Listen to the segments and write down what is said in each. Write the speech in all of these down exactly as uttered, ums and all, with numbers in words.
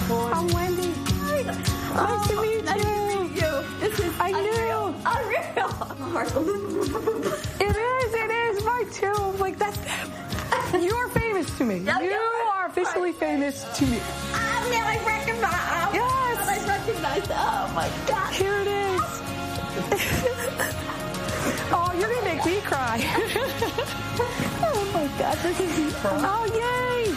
Boy. I'm Wendy. Hi. Nice to meet Nice you. to meet you. This is I unreal. knew. Unreal. My heart. It is, it is. Mine too. I'm like, that's, you're famous to me. Yeah, You yeah, are officially right. famous to me. Ah, man, I recognize. Yes. I recognize. Oh, my God. Here it is. Oh, you're going to make me cry. Oh, my God. This is you. Oh, yay.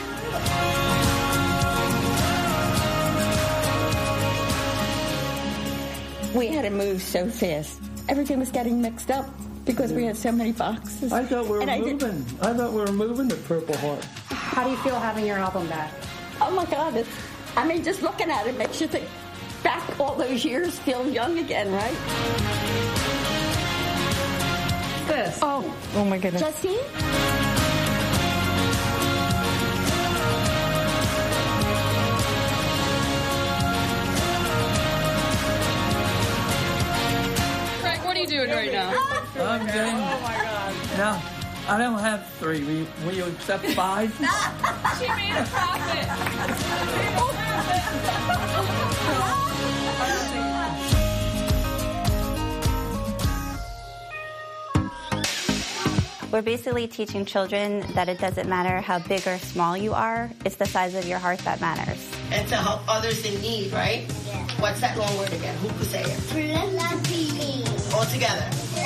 We had to move so fast. Everything was getting mixed up because we had so many boxes. I thought we were And I did- moving. I thought we were moving to Purple Heart. How do you feel having your album back? Oh, my God. It's, I mean, just looking at it makes you think back all those years, feel young again, right? This. Oh, oh my goodness. Justine? Frank, what are you doing right now? I'm getting. Oh my God. No, I don't have three. Will you, will you accept five? She made a profit. We're basically teaching children that it doesn't matter how big or small you are, it's the size of your heart that matters. And to help others in need, right? Yeah. What's that long word again? Who could say it? Philanthropy. All together.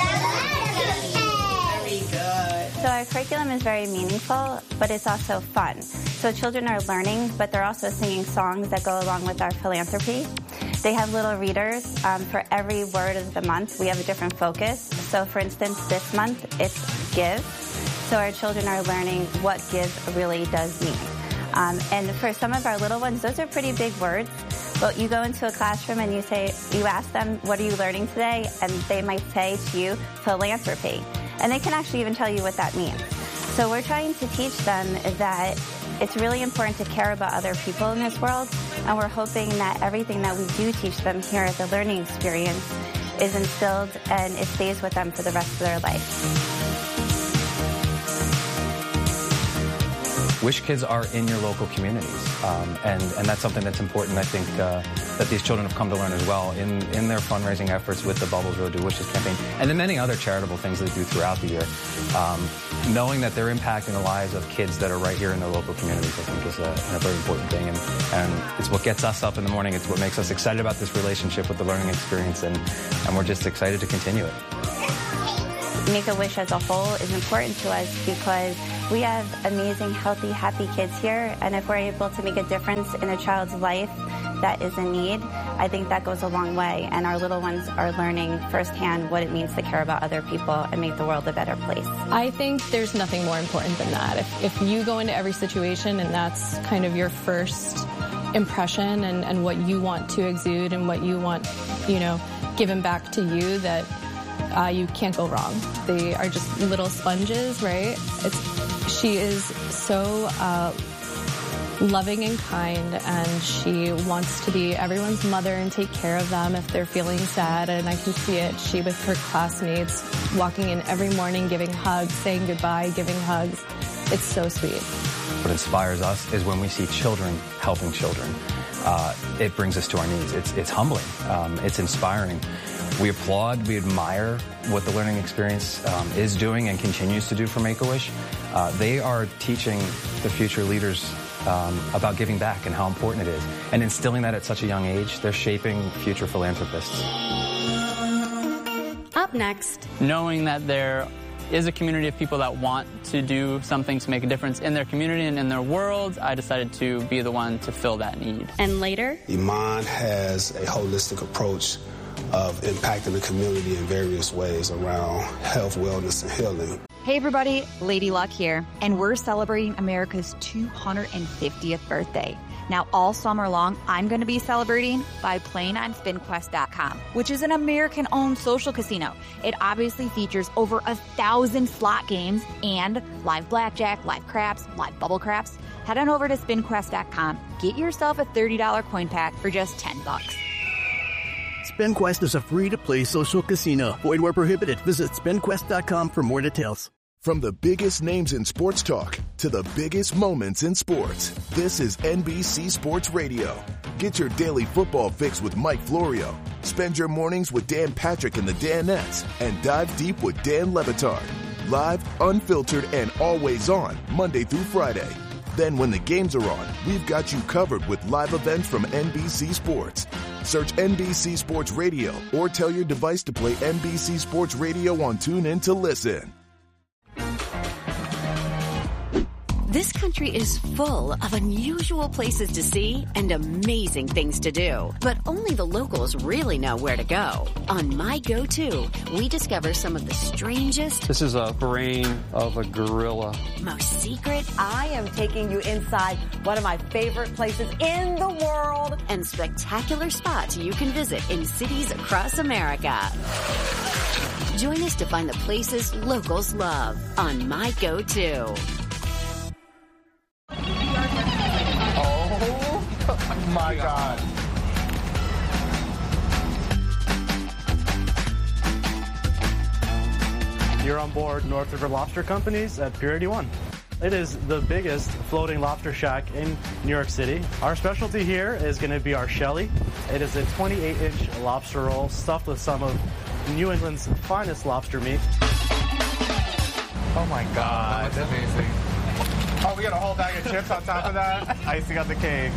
Very good. So our curriculum is very meaningful, but it's also fun. So children are learning, but they're also singing songs that go along with our philanthropy. They have little readers. Um, for every word of the month, we have a different focus. So for instance, this month, it's give. So our children are learning what give really does mean. Um, and for some of our little ones, those are pretty big words. But you go into a classroom and you say, you ask them, what are you learning today? And they might say to you, philanthropy. And they can actually even tell you what that means. So we're trying to teach them that it's really important to care about other people in this world. And we're hoping that everything that we do teach them here at the learning experience is instilled and it stays with them for the rest of their life. Wish Kids are in your local communities, um, and, and that's something that's important, I think, uh, that these children have come to learn as well in, in their fundraising efforts with the Bubbles Road to Wishes campaign, and then many other charitable things they do throughout the year. Um, knowing that they're impacting the lives of kids that are right here in their local communities, I think, is a, a very important thing, and, and it's what gets us up in the morning. It's what makes us excited about this relationship with the learning experience, and, and we're just excited to continue it. Make-A-Wish as a whole is important to us because we have amazing, healthy, happy kids here, and if we're able to make a difference in a child's life that is in need, I think that goes a long way, and our little ones are learning firsthand what it means to care about other people and make the world a better place. I think there's nothing more important than that. If, if you go into every situation and that's kind of your first impression and, and what you want to exude and what you want, you know, given back to you, that Uh, you can't go wrong. They are just little sponges, right? It's, she is so uh, loving and kind, and she wants to be everyone's mother and take care of them if they're feeling sad, and I can see it. She, with her classmates, walking in every morning, giving hugs, saying goodbye, giving hugs. It's so sweet. What inspires us is when we see children helping children. Uh, it brings us to our knees. It's, it's humbling. Um, it's inspiring. We applaud, we admire what the learning experience um, is doing and continues to do for Make-A-Wish. Uh, they are teaching the future leaders um, about giving back and how important it is. And instilling that at such a young age, they're shaping future philanthropists. Up next, knowing that there is a community of people that want to do something to make a difference in their community and in their world, I decided to be the one to fill that need. And later, Iman has a holistic approach of impacting the community in various ways around health, wellness, and healing. Hey everybody, Lady Luck here, and we're celebrating America's two hundred fiftieth birthday. Now, all summer long, I'm going to be celebrating by playing on spin quest dot com, which is an American-owned social casino. It obviously features over a thousand slot games and live blackjack, live craps, live bubble craps. Head on over to spin quest dot com. Get yourself a thirty dollars coin pack for just ten bucks. SpinQuest is a free-to-play social casino. Void where prohibited. Visit spin quest dot com for more details. From the biggest names in sports talk to the biggest moments in sports, this is N B C Sports Radio. Get your daily football fix with Mike Florio. Spend your mornings with Dan Patrick and the Danettes, and dive deep with Dan Le Batard. Live, unfiltered, and always on, Monday through Friday. Then when the games are on, we've got you covered with live events from N B C Sports. Search N B C Sports Radio or tell your device to play N B C Sports Radio on TuneIn to listen. This country is full of unusual places to see and amazing things to do. But only the locals really know where to go. On My Go-To, we discover some of the strangest... This is a brain of a gorilla. ...most secret... I am taking you inside one of my favorite places in the world. ...and spectacular spots you can visit in cities across America. Join us to find the places locals love on My Go-To. Oh my God. You're on board North River Lobster Company's at Pier eighty-one. It is the biggest floating lobster shack in New York City. Our specialty here is going to be our Shelly. It is a twenty-eight inch lobster roll stuffed with some of New England's finest lobster meat. Oh my God, that's amazing. Oh, we got a whole bag of chips on top of that. Icing on the cake.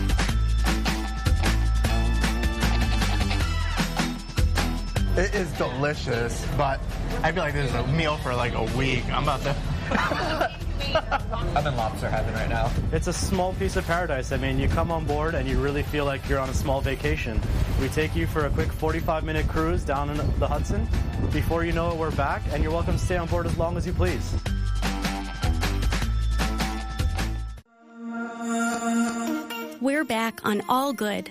It is delicious, but I feel like this is a meal for like a week. I'm about to... I'm in lobster heaven right now. It's a small piece of paradise. I mean, you come on board and you really feel like you're on a small vacation. We take you for a quick forty-five minute cruise down in the Hudson. Before you know it, we're back, and you're welcome to stay on board as long as you please. We're back on All Good.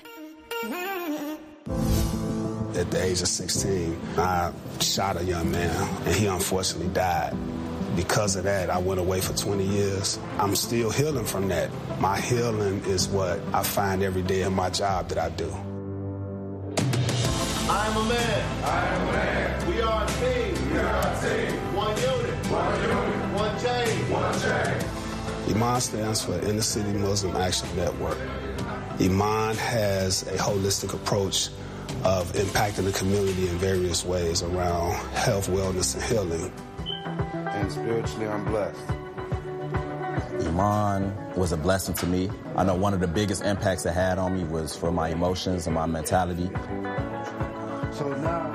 At the age of sixteen, I shot a young man, and he unfortunately died. Because of that, I went away for twenty years. I'm still healing from that. My healing is what I find every day in my job that I do. I'm a man. I'm a man. We are a team. We are a team. One unit. One unit. One chain. One chain. Iman stands for Inner City Muslim Action Network. Iman has a holistic approach of impacting the community in various ways around health, wellness, and healing. And spiritually, I'm blessed. Iman was a blessing to me. I know one of the biggest impacts it had on me was for my emotions and my mentality. So now,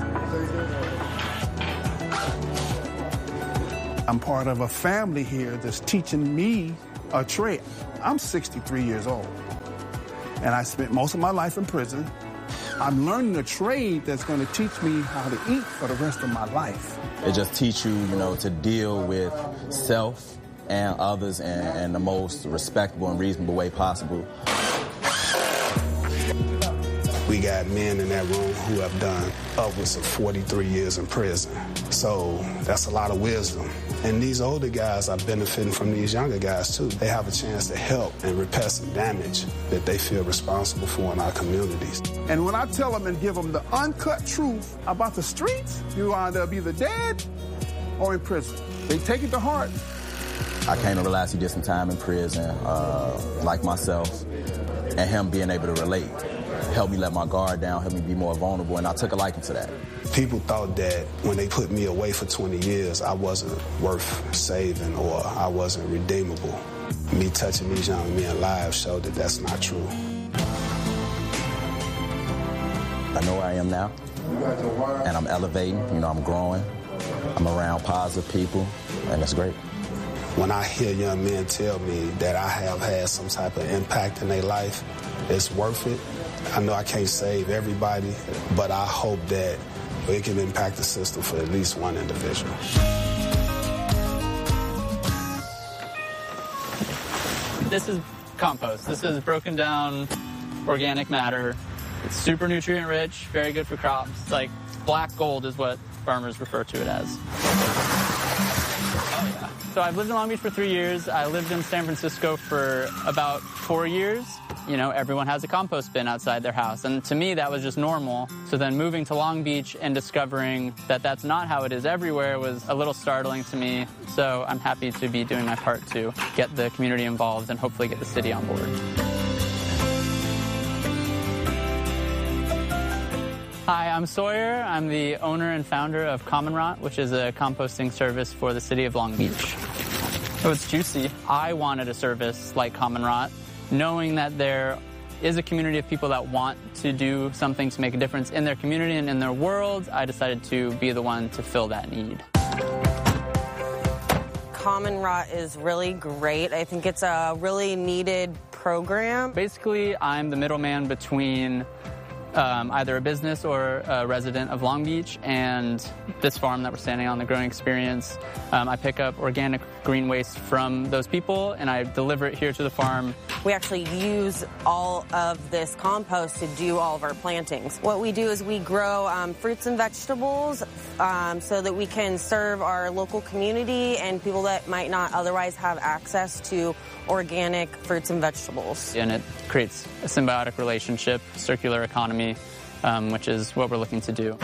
I'm part of a family here that's teaching me a trade. I'm sixty-three years old, and I spent most of my life in prison. I'm learning a trade that's going to teach me how to eat for the rest of my life. It just teaches you, you know, to deal with self and others in, in the most respectable and reasonable way possible. We got men in that room who have done upwards of forty-three years in prison. So that's a lot of wisdom. And these older guys are benefiting from these younger guys, too. They have a chance to help and repair some damage that they feel responsible for in our communities. And when I tell them and give them the uncut truth about the streets, you wind up either dead or in prison. They take it to heart. I came to realize he did some time in prison, uh, like myself, and him being able to relate helped me let my guard down, helped me be more vulnerable, and I took a liking to that. People thought that when they put me away for twenty years, I wasn't worth saving or I wasn't redeemable. Me touching these young men lives showed that that's not true. I know where I am now, and I'm elevating, you know, I'm growing. I'm around positive people, and it's great. When I hear young men tell me that I have had some type of impact in their life, it's worth it. I know I can't save everybody, but I hope that it can impact the system for at least one individual. This is compost. This is broken down organic matter. It's super nutrient rich, very good for crops. It's like black gold is what farmers refer to it as. Oh, yeah. So I've lived in Long Beach for three years. I lived in San Francisco for about four years. You know, everyone has a compost bin outside their house. And to me, that was just normal. So then moving to Long Beach and discovering that that's not how it is everywhere was a little startling to me. So I'm happy to be doing my part to get the community involved and hopefully get the city on board. Hi, I'm Sawyer. I'm the owner and founder of Common Rot, which is a composting service for the city of Long Beach. Oh, it's juicy. I wanted a service like Common Rot, knowing that there is a community of people that want to do something to make a difference in their community and in their world. I decided to be the one to fill that need. Common Rot is really great. I think it's a really needed program. Basically, I'm the middleman between um, either a business or a resident of Long Beach and this farm that we're standing on, the Growing Experience. Um, I pick up organic green waste from those people and I deliver it here to the farm. We actually use all of this compost to do all of our plantings. What we do is we grow um, fruits and vegetables um, so that we can serve our local community and people that might not otherwise have access to organic fruits and vegetables. And it creates a symbiotic relationship, circular economy, um, which is what we're looking to do.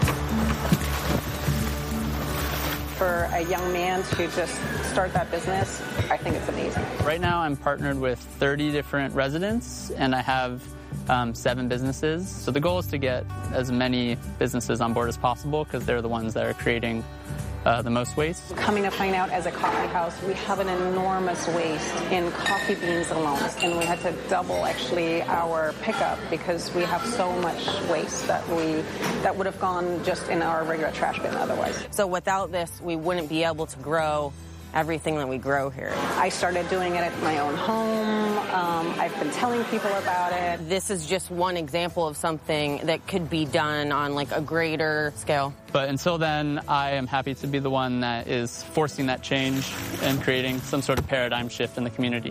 For a young man to just start that business, I think it's amazing. Right now I'm partnered with thirty different residents and I have um, seven businesses. So the goal is to get as many businesses on board as possible because they're the ones that are creating uh, the most waste. Coming to find out, as a coffee house, we have an enormous waste in coffee beans alone. And we had to double, actually, our pickup because we have so much waste that we that would have gone just in our regular trash bin otherwise. So without this, we wouldn't be able to grow everything that we grow here. I started doing it at my own home. Um, I've been telling people about it. This is just one example of something that could be done on like a greater scale. But until then, I am happy to be the one that is forcing that change and creating some sort of paradigm shift in the community.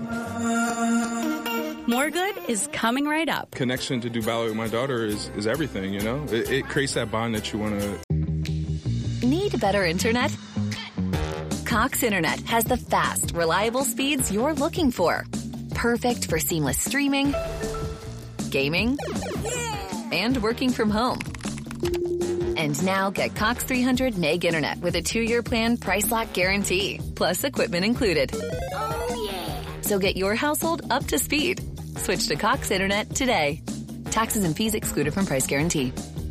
More Good is coming right up. Connection to do ballet with my daughter is, is everything, you know? It, it creates that bond that you want to... Need better internet? Cox Internet has the fast, reliable speeds you're looking for. Perfect for seamless streaming, gaming, and working from home. And now get Cox three hundred meg internet with a two-year plan price lock guarantee, plus equipment included. Oh, yeah. So get your household up to speed. Switch to Cox Internet today. Taxes and fees excluded from price guarantee.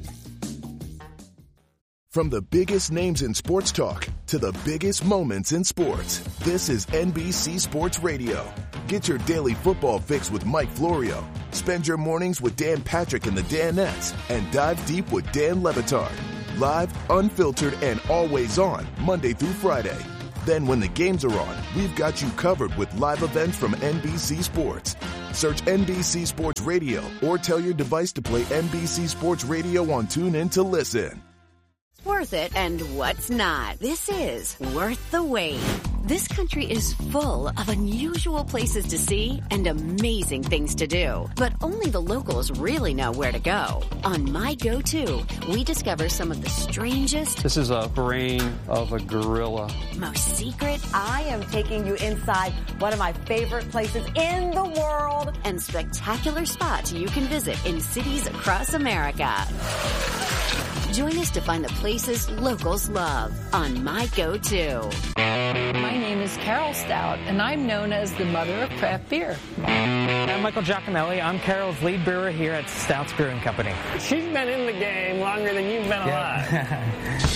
From the biggest names in sports talk to the biggest moments in sports, this is N B C Sports Radio. Get your daily football fix with Mike Florio. Spend your mornings with Dan Patrick and the Danettes, and dive deep with Dan Le Batard. Live, unfiltered, and always on, Monday through Friday. Then when the games are on, we've got you covered with live events from N B C Sports. Search N B C Sports Radio or tell your device to play N B C Sports Radio on TuneIn to listen. Worth it and what's not. This is Worth the Wait. This country is full of unusual places to see and amazing things to do. But only the locals really know where to go. On My Go-To, we discover some of the strangest... This is a brain of a gorilla. ...most secret... I am taking you inside one of my favorite places in the world... ...and spectacular spots you can visit in cities across America. Join us to find the places locals love on My Go-To. My name is Carol Stout, and I'm known as the mother of craft beer. I'm Michael Giacomelli. I'm Carol's lead brewer here at Stout's Brewing Company. She's been in the game longer than you've been alive. Yeah.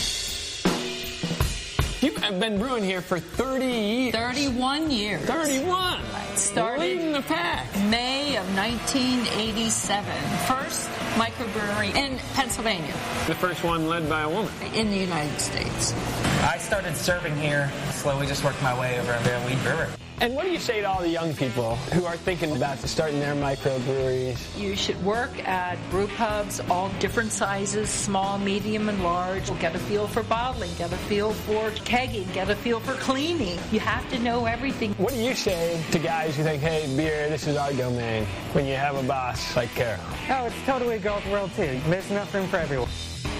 You've been brewing here for thirty years. thirty-one years. thirty-one. Started leading the pack. May of nineteen eighty-seven. First microbrewery in Pennsylvania. The first one led by a woman. In the United States. I started serving here, slowly just worked my way over to their lead brewer. And what do you say to all the young people who are thinking about starting their microbreweries? You should work at brew pubs, all different sizes, small, medium, and large. Get a feel for bottling, get a feel for kegging, get a feel for cleaning. You have to know everything. What do you say to guys who think, hey, beer, this is our domain, when you have a boss like Carol? Oh, it's totally a girl's world, too. There's enough room for everyone.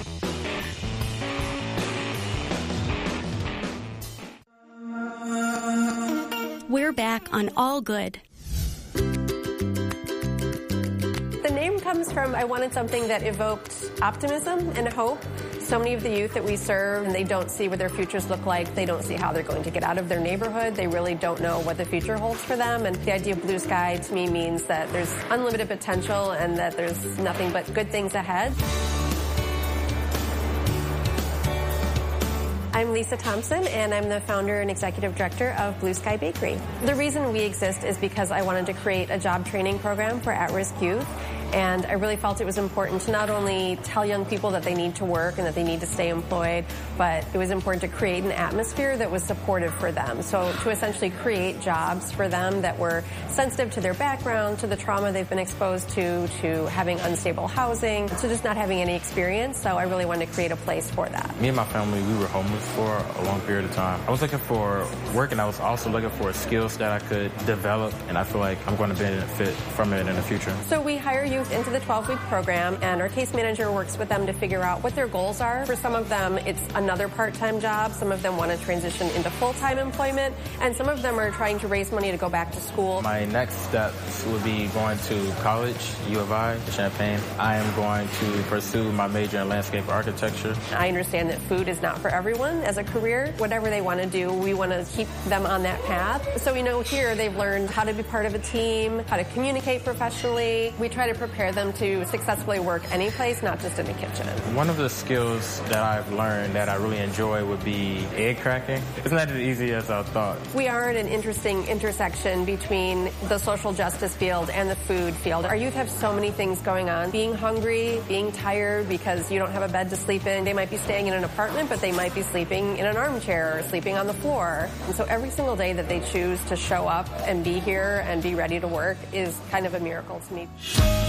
We're back on All Good. The name comes from, I wanted something that evoked optimism and hope. So many of the youth that we serve, and they don't see what their futures look like. They don't see how they're going to get out of their neighborhood. They really don't know what the future holds for them. And the idea of blue sky to me means that there's unlimited potential and that there's nothing but good things ahead. I'm Lisa Thompson, and I'm the founder and executive director of Blue Sky Bakery. The reason we exist is because I wanted to create a job training program for at-risk youth. And I really felt it was important to not only tell young people that they need to work and that they need to stay employed, but it was important to create an atmosphere that was supportive for them. So to essentially create jobs for them that were sensitive to their background, to the trauma they've been exposed to, to having unstable housing, to just not having any experience. So I really wanted to create a place for that. Me and my family, we were homeless for a long period of time. I was looking for work, and I was also looking for skills that I could develop, and I feel like I'm going to benefit from it in the future. So we hire youth into the twelve-week program, and our case manager works with them to figure out what their goals are. For some of them, it's another part-time job. Some of them want to transition into full-time employment, and some of them are trying to raise money to go back to school. My next steps would be going to college, U of I, Champaign. I am going to pursue my major in landscape architecture. I understand that food is not for everyone as a career. Whatever they want to do, we want to keep them on that path. So we know here they've learned how to be part of a team, how to communicate professionally. We try to prepare them to successfully work any place, not just in the kitchen. One of the skills that I've learned that I really enjoy would be egg cracking. It's not as easy as I thought. We are at an interesting intersection between the social justice field and the food field. Our youth have so many things going on. Being hungry, being tired because you don't have a bed to sleep in. They might be staying in an apartment, but they might be sleeping in an armchair or sleeping on the floor. And so every single day that they choose to show up and be here and be ready to work is kind of a miracle to me.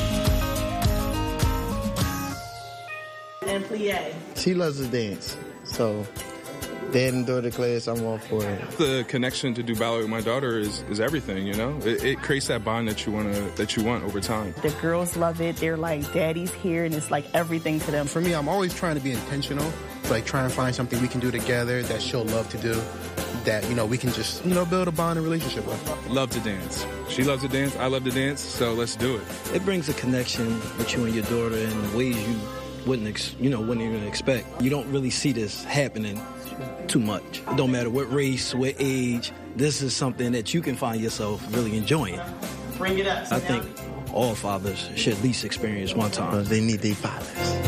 And plie. She loves to dance, so dad and daughter class, I'm all for it. The connection to do ballet with my daughter is, is everything, you know? It, it creates that bond that you want to that you want over time. The girls love it. They're like, daddy's here, and it's like everything to them. For me, I'm always trying to be intentional, like trying to find something we can do together that she'll love to do, that, you know, we can just, you know, build a bond and relationship with. Love to dance. She loves to dance, I love to dance, so let's do it. It brings a connection with you and your daughter in ways you wouldn't, ex- you know, wouldn't even expect. You don't really see this happening too much. It don't matter what race, what age. This is something that you can find yourself really enjoying. Bring it up. I think all fathers should at least experience one time. They need their fathers.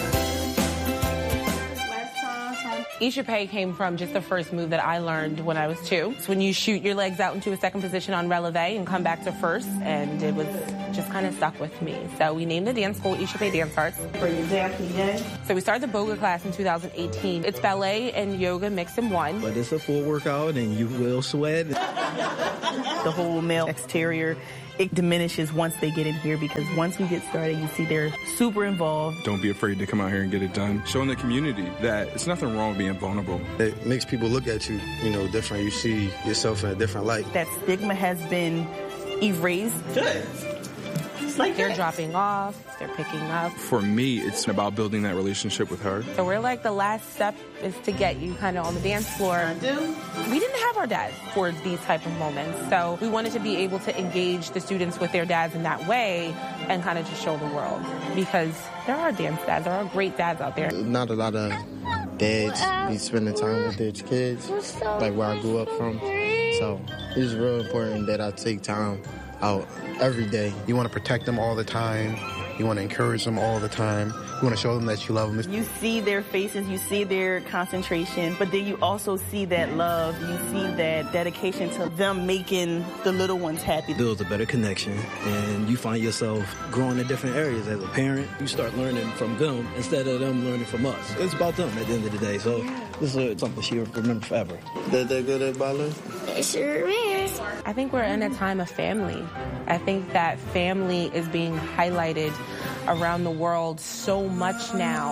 Ishipe came from just the first move that I learned when I was two. It's when you shoot your legs out into a second position on releve and come back to first, and it was just kind of stuck with me. So we named the dance school Ishipe Dance Arts. For your dance, So we started the Boga class in two thousand eighteen. It's ballet and yoga mixed in one. But it's a full workout, and you will sweat. The whole male exterior, it diminishes once they get in here, because once we get started, you see they're super involved. Don't be afraid to come out here and get it done. Showing the community that it's nothing wrong with being vulnerable. It makes people look at you, you know, different. You see yourself in a different light. That stigma has been erased. Good. Like they're dropping off, they're picking up. For me, it's about building that relationship with her. So we're like, the last step is to get you kind of on the dance floor. I do. We didn't have our dads for these type of moments, so we wanted to be able to engage the students with their dads in that way and kind of just show the world, because there are dance dads, there are great dads out there. Not a lot of dads be spending time with their kids, like where I grew up from. So it's real important that I take time out every day. You want to protect them all the time. You want to encourage them all the time. You want to show them that you love them. You see their faces, you see their concentration, but then you also see that love. You see that dedication to them making the little ones happy. Builds a better connection, and you find yourself growing in different areas. As a parent, you start learning from them instead of them learning from us. It's about them at the end of the day, so this is something she'll remember forever. Did they good at ballet? It sure is. I think we're in a time of family. I think that family is being highlighted around the world so much now.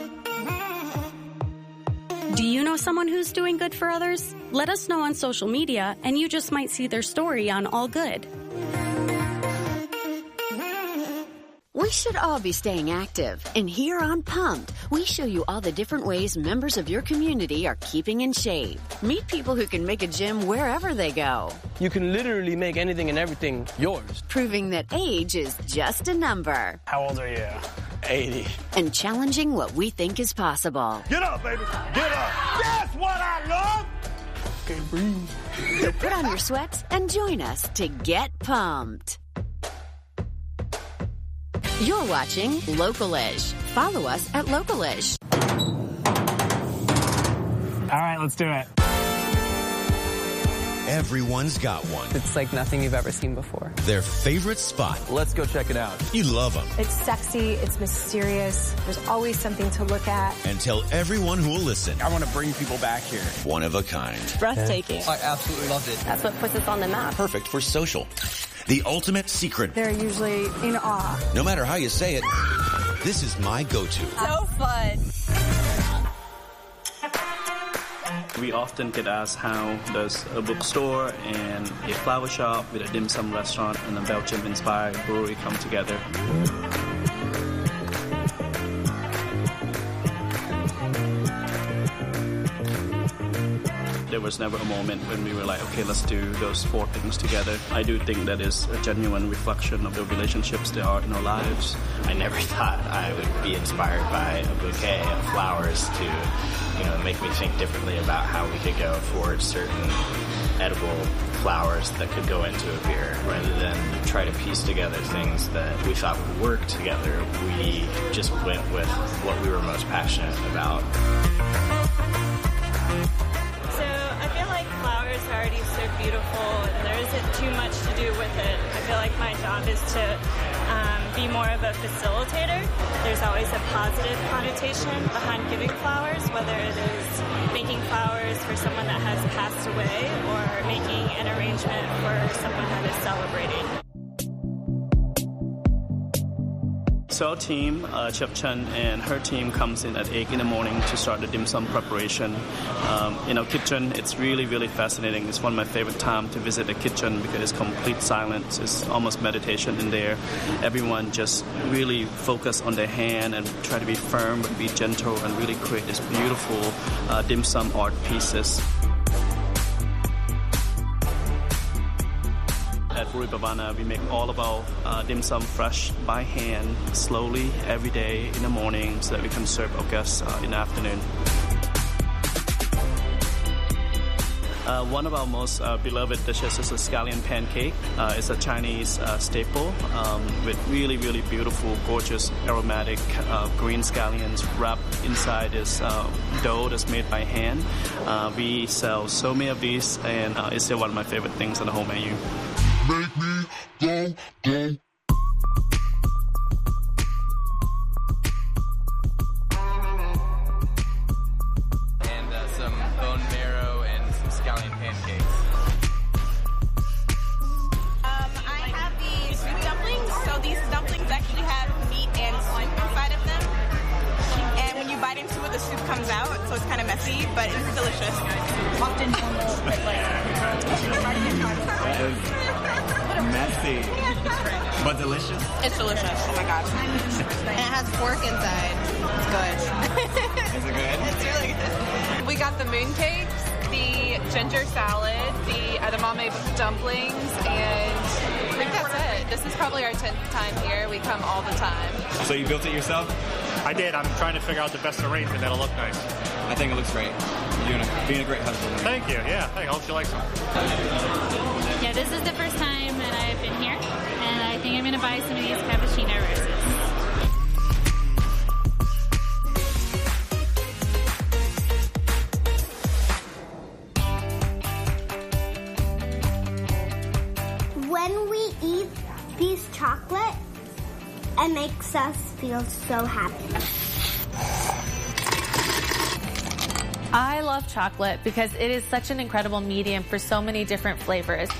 Do you know someone who's doing good for others? Let us know on social media, and you just might see their story on All Good. We should all be staying active, and here on Pumped, we show you all the different ways members of your community are keeping in shape. Meet people who can make a gym wherever they go. You can literally make anything and everything yours. Proving that age is just a number. How old are you? eighty. And challenging what we think is possible. Get up, baby. Get up. That's what I love. Can't breathe. So put on your sweats and join us to get pumped. You're watching Localish. Follow us at Localish. All right, let's do it. Everyone's got one. It's like nothing you've ever seen before. Their favorite spot. Let's go check it out. You love them. It's sexy. It's mysterious. There's always something to look at. And tell everyone who will listen. I want to bring people back here. One of a kind. Breathtaking. I absolutely loved it. That's what puts us on the map. Perfect for social. The ultimate secret. They're usually in awe. No matter how you say it, this is my go-to. So fun. We often get asked how does a bookstore and a flower shop with a dim sum restaurant and a Belgium-inspired brewery come together. There was never a moment when we were like, okay, let's do those four things together. I do think that is a genuine reflection of the relationships there are in our lives. I never thought I would be inspired by a bouquet of flowers to, you know, make me think differently about how we could go for certain edible flowers that could go into a beer. Rather than try to piece together things that we thought would work together, we just went with what we were most passionate about. So I feel like flowers are already so beautiful and there isn't too much to do with it. I feel like my job is to um, be more of a facilitator. There's always a positive connotation behind giving flowers, whether it is making flowers for someone that has passed away or making an arrangement for someone that is celebrating. So our team, uh, Chef Chen and her team comes in at eight in the morning to start the dim sum preparation. Um, in our kitchen, it's really, really fascinating. It's one of my favorite times to visit the kitchen because it's complete silence. It's almost meditation in there. Everyone just really focus on their hand and try to be firm but be gentle and really create this beautiful uh, dim sum art pieces. At Brewery Bavana, we make all of our uh, dim sum fresh by hand, slowly, every day in the morning, so that we can serve our guests uh, in the afternoon. Uh, one of our most uh, beloved dishes is a scallion pancake. Uh, it's a Chinese uh, staple um, with really, really beautiful, gorgeous, aromatic uh, green scallions wrapped inside this uh, dough that's made by hand. Uh, we sell so many of these, and uh, it's still one of my favorite things on the whole menu. Make me go, go. And uh, some bone marrow and some scallion pancakes. Um, I have these dumplings. So these dumplings actually have meat and soup inside of them. And when you bite into it, the soup comes out, so it's kind of messy, but it's delicious. Often Messy, but delicious. It's delicious. Oh my god. And it has pork inside. It's good. Is it good? It's really good. We got the mooncakes, the ginger salad, the edamame dumplings, and I think that's it. This is probably our tenth time here. We come all the time. So you built it yourself? I did. I'm trying to figure out the best arrangement that'll look nice. I think it looks great. You're doing a, being a great husband. Thank you. Yeah. I hope you like some. Yeah, this is the first time that I've been here, and I think I'm going to buy some of these cappuccino roses. When we eat these chocolate, it makes us feel so happy. I love chocolate because it is such an incredible medium for so many different flavors.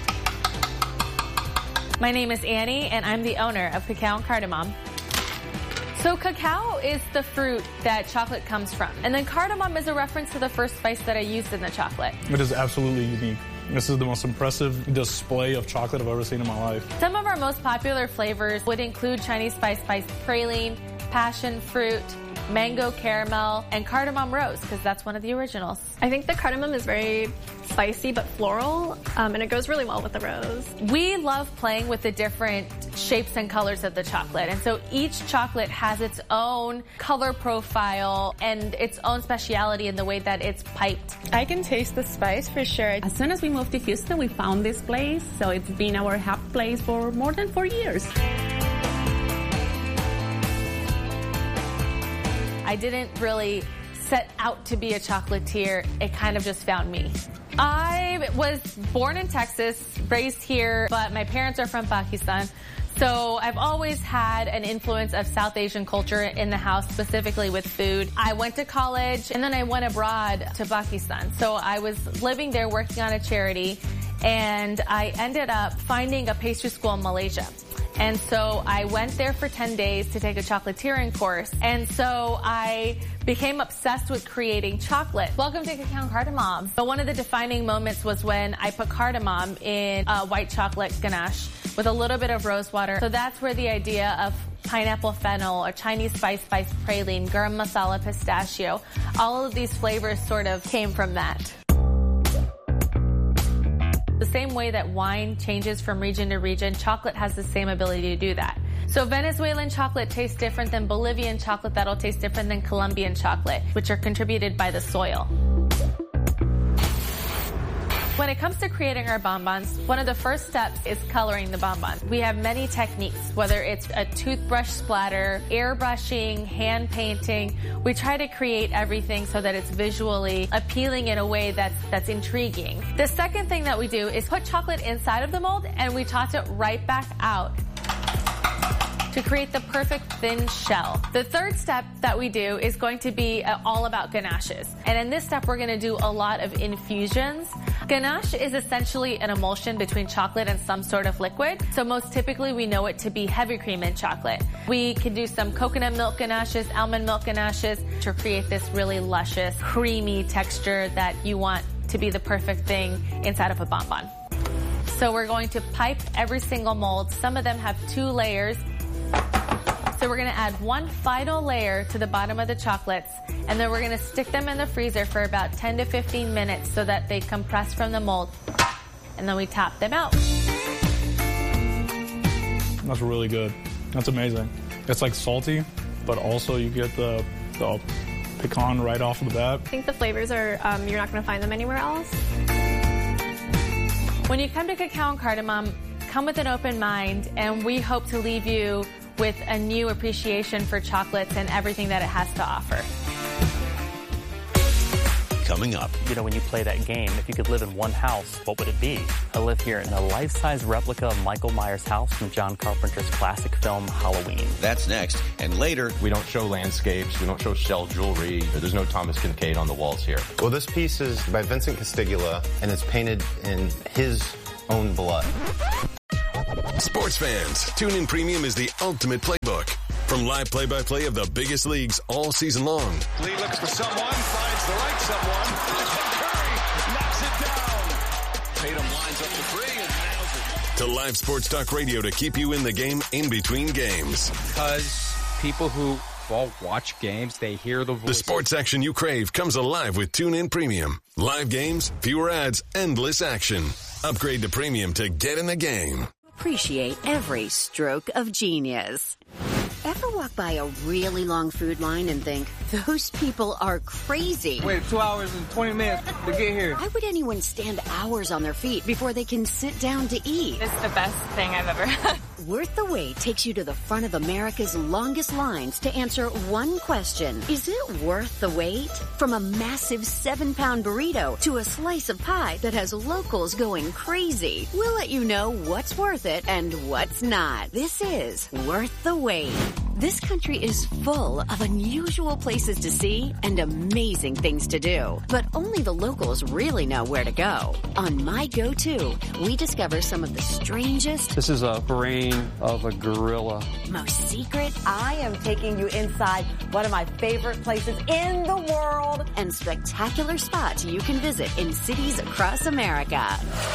My name is Annie, and I'm the owner of Cacao and Cardamom. So cacao is the fruit that chocolate comes from, and then cardamom is a reference to the first spice that I used in the chocolate. It is absolutely unique. This is the most impressive display of chocolate I've ever seen in my life. Some of our most popular flavors would include Chinese spice spice praline, passion fruit, mango caramel, and cardamom rose, because that's one of the originals. I think the cardamom is very spicy but floral, um, and it goes really well with the rose. We love playing with the different shapes and colors of the chocolate, and so each chocolate has its own color profile and its own speciality in the way that it's piped. I can taste the spice for sure. As soon as we moved to Houston, we found this place, so it's been our hub place for more than four years. I didn't really set out to be a chocolatier. It kind of just found me. I was born in Texas, raised here, but my parents are from Pakistan. So I've always had an influence of South Asian culture in the house, specifically with food. I went to college and then I went abroad to Pakistan. So I was living there working on a charity, and I ended up finding a pastry school in Malaysia. And so I went there for ten days to take a chocolatiering course. And so I became obsessed with creating chocolate. Welcome to Cacao and Cardamom. So one of the defining moments was when I put cardamom in a white chocolate ganache with a little bit of rose water. So that's where the idea of pineapple fennel or Chinese spice spice praline, garam masala pistachio, all of these flavors sort of came from that. The same way that wine changes from region to region, chocolate has the same ability to do that. So Venezuelan chocolate tastes different than Bolivian chocolate, that'll taste different than Colombian chocolate, which are contributed by the soil. When it comes to creating our bonbons, one of the first steps is coloring the bonbons. We have many techniques, whether it's a toothbrush splatter, airbrushing, hand painting. We try to create everything so that it's visually appealing in a way that's, that's intriguing. The second thing that we do is put chocolate inside of the mold and we toss it right back out to create the perfect thin shell. The third step that we do is going to be uh, all about ganaches. And in this step, we're going to do a lot of infusions. Ganache is essentially an emulsion between chocolate and some sort of liquid. So most typically, we know it to be heavy cream in chocolate. We can do some coconut milk ganaches, almond milk ganaches to create this really luscious, creamy texture that you want to be the perfect thing inside of a bonbon. So we're going to pipe every single mold. Some of them have two layers. So we're going to add one final layer to the bottom of the chocolates, and then we're going to stick them in the freezer for about ten to fifteen minutes so that they compress from the mold, and then we top them out. That's really good. That's amazing. It's like salty, but also you get the, the pecan right off the bat. I think the flavors are, um, you're not going to find them anywhere else. When you come to Cacao and Cardamom, come with an open mind, and we hope to leave you with a new appreciation for chocolates and everything that it has to offer. Coming up. You know, when you play that game, if you could live in one house, what would it be? I live here in a life-size replica of Michael Myers' house from John Carpenter's classic film, Halloween. That's next. And later, we don't show landscapes, we don't show shell jewelry, there's no Thomas Kincaid on the walls here. Well, this piece is by Vincent Castigula, and it's painted in his own blood. Sports fans, TuneIn Premium is the ultimate playbook. From live play-by-play of the biggest leagues all season long. Lee looks for someone, finds the right someone. Curry knocks it down. Tatum lines up the three and nails it. To live sports talk radio to keep you in the game in between games. Because people who all watch games, they hear the voice. The sports action you crave comes alive with TuneIn Premium. Live games, fewer ads, endless action. Upgrade to Premium to get in the game. Appreciate every stroke of genius. Ever walk by a really long food line and think, those people are crazy? Wait two hours and twenty minutes to get here. Why would anyone stand hours on their feet before they can sit down to eat? It's the best thing I've ever had. Worth the Wait takes you to the front of America's longest lines to answer one question. Is it worth the wait? From a massive seven-pound burrito to a slice of pie that has locals going crazy, we'll let you know what's worth it and what's not. This is Worth the Wait. This country is full of unusual places to see and amazing things to do, but only the locals really know where to go. On My Go-To, we discover some of the strangest... This is a brain of a gorilla. ...most secret... I am taking you inside one of my favorite places in the world... ...and spectacular spots you can visit in cities across America.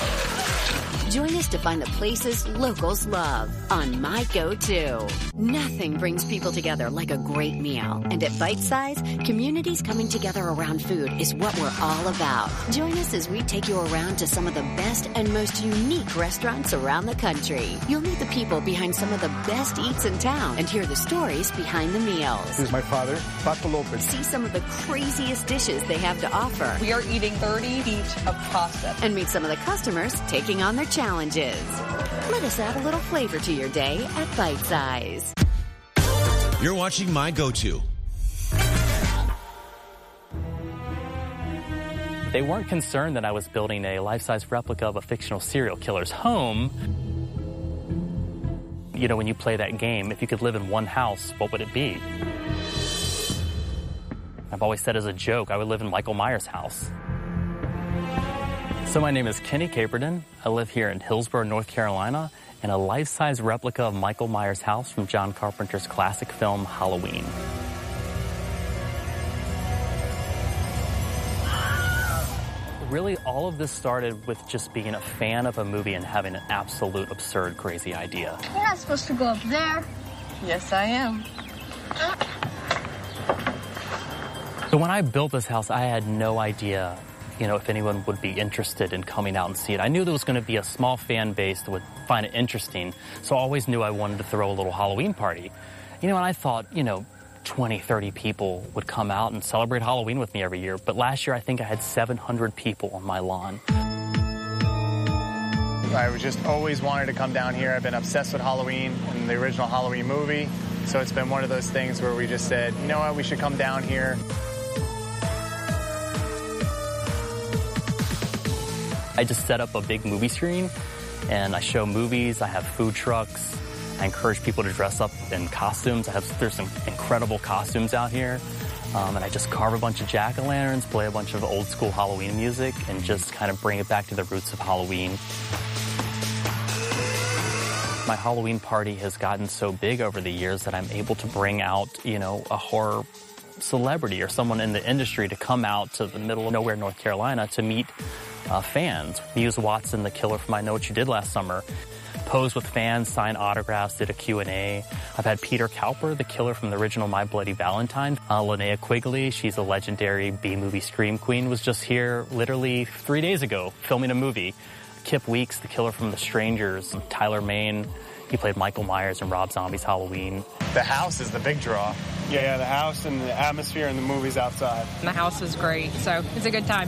Join us to find the places locals love on My Go-To. Nothing brings people together like a great meal. And at Bite Size, communities coming together around food is what we're all about. Join us as we take you around to some of the best and most unique restaurants around the country. You'll meet the people behind some of the best eats in town and hear the stories behind the meals. This is my father, Paco Lopez. See some of the craziest dishes they have to offer. We are eating thirty feet of pasta. And meet some of the customers taking on their challenges. Let us add a little flavor to your day at Bite Size. You're watching My Go-To. They weren't concerned that I was building a life-size replica of a fictional serial killer's home. You know, when you play that game, if you could live in one house, what would it be? I've always said as a joke, I would live in Michael Myers' house. So my name is Kenny Caperton. I live here in Hillsborough, North Carolina, in a life-size replica of Michael Myers' house from John Carpenter's classic film, Halloween. Really, all of this started with just being a fan of a movie and having an absolute absurd, crazy idea. You're not supposed to go up there. Yes, I am. So when I built this house, I had no idea, you know, if anyone would be interested in coming out and see it. I knew there was going to be a small fan base that would find it interesting, so I always knew I wanted to throw a little Halloween party. You know, and I thought, you know, twenty, thirty people would come out and celebrate Halloween with me every year. But last year, I think I had seven hundred people on my lawn. I was just always wanted to come down here. I've been obsessed with Halloween and the original Halloween movie. So it's been one of those things where we just said, you know what, we should come down here. I just set up a big movie screen and I show movies. I have food trucks. I encourage people to dress up in costumes. I have, there's some incredible costumes out here. Um, and I just carve a bunch of jack-o'-lanterns, play a bunch of old school Halloween music, and just kind of bring it back to the roots of Halloween. My Halloween party has gotten so big over the years that I'm able to bring out, you know, a horror celebrity or someone in the industry to come out to the middle of nowhere, North Carolina, to meet uh, fans. Muse Watson, the killer from I Know What You Did Last Summer, posed with fans, signed autographs, did a Q and A. I've had Peter Cowper, the killer from the original My Bloody Valentine. Uh, Linnea Quigley, she's a legendary B-movie scream queen, was just here literally three days ago filming a movie. Kip Weeks, the killer from The Strangers. Tyler Mane, he played Michael Myers in Rob Zombie's Halloween. The house is the big draw. Yeah, yeah, the house and the atmosphere and the movies outside. The house is great, so it's a good time.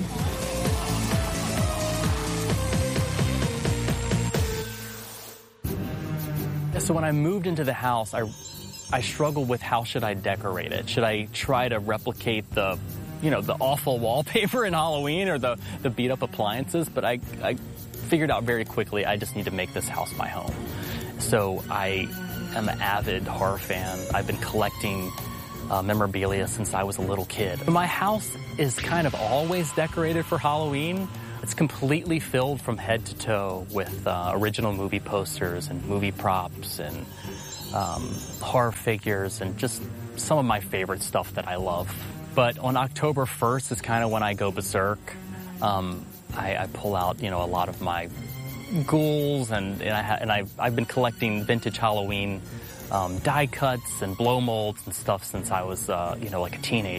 So when I moved into the house, I, I struggled with how should I decorate it. Should I try to replicate the, you know, the awful wallpaper in Halloween or the, the beat up appliances? But I, I figured out very quickly I just need to make this house my home. So I am an avid horror fan. I've been collecting uh, memorabilia since I was a little kid. My house is kind of always decorated for Halloween. It's completely filled from head to toe with uh, original movie posters and movie props and um, horror figures and just some of my favorite stuff that I love. But on October first is kind of when I go berserk. Um, I, I pull out, you know, a lot of my ghouls and, and, I ha and I've, I've been collecting vintage Halloween um, die cuts and blow molds and stuff since I was, uh, you know, like a teenager.